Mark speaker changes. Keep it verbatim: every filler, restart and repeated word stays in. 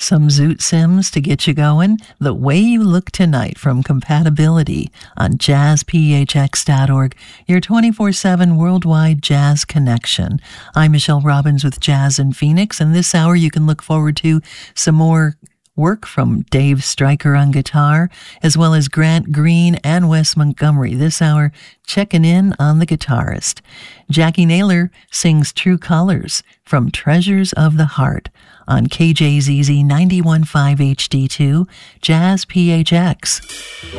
Speaker 1: Some Zoot Sims to get you going. The Way You Look Tonight from Compatibility on jazz p h x dot org, your twenty-four seven worldwide jazz connection. I'm Michelle Robbins with Jazz in Phoenix, and this hour you can look forward to some more work from Dave Stryker on guitar, as well as Grant Green and Wes Montgomery. This hour, checking in on the guitarist. Jackie Naylor sings True Colors from Treasures of the Heart on K J Z Z ninety-one point five H D two, Jazz P H X.